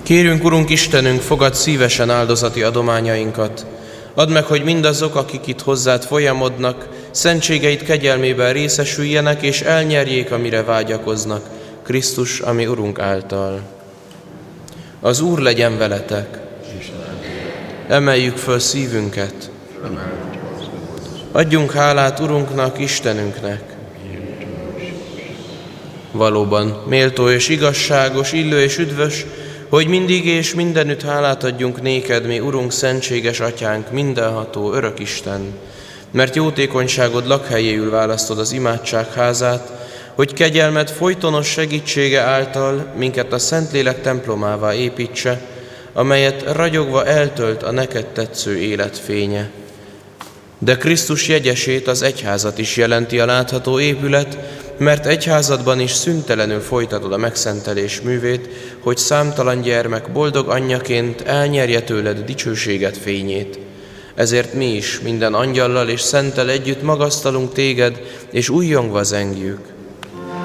Kérünk, Urunk Istenünk, fogadd szívesen áldozati adományainkat. Add meg, hogy mindazok, akik itt hozzád folyamodnak, szentségeid kegyelmében részesüljenek, és elnyerjék, amire vágyakoznak, Krisztus, ami Urunk által. Az Úr legyen veletek. Emeljük föl szívünket. Adjunk hálát Urunknak, Istenünknek. Valóban méltó és igazságos, illő és üdvös, hogy mindig és mindenütt hálát adjunk néked, mi Urunk, szentséges Atyánk, mindenható, örök Isten, mert jótékonyságod lakhelyéül választod az imádság házát, hogy kegyelmed folytonos segítsége által minket a Szentlélek templomává építse, amelyet ragyogva eltölt a neked tetsző élet fénye. De Krisztus jegyesét, az egyházat is jelenti a látható épület, mert egyházadban is szüntelenül folytatod a megszentelés művét, hogy számtalan gyermek boldog anyjaként elnyerje tőled dicsőséget fényét. Ezért mi is minden angyallal és szenttel együtt magasztalunk téged, és újjongva zengjük.